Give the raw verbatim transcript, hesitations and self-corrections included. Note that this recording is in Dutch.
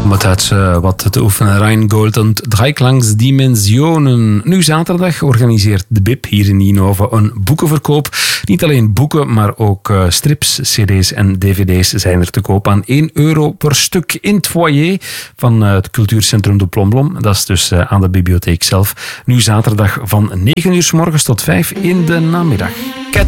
om het uit uh, wat te oefenen. Rheingold en Dreiklangsdimensionen. Nu zaterdag organiseert de B I P hier in Ninove een boekenverkoop. Niet alleen boeken, maar ook uh, strips, cd's en dvd's zijn er te koop aan één euro per stuk in het foyer van uh, het cultuurcentrum de Plomblom. Dat is dus uh, aan de bibliotheek zelf. Nu zaterdag van negen uur 's morgens tot vijf in de namiddag.